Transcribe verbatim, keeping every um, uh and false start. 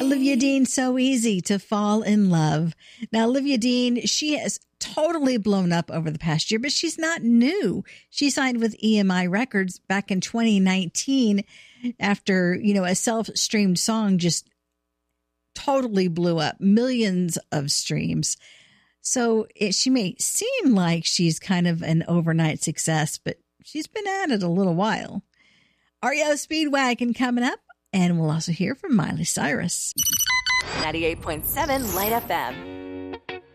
Olivia Dean, So Easy to Fall in Love. Now, Olivia Dean, she has totally blown up over the past year, but she's not new. She signed with E M I Records back in twenty nineteen after, you know, a self-streamed song just totally blew up, millions of streams. So it, she may seem like she's kind of an overnight success, but she's been at it a little while. R E O Speedwagon coming up, and we'll also hear from Miley Cyrus. ninety-eight point seven Light F M.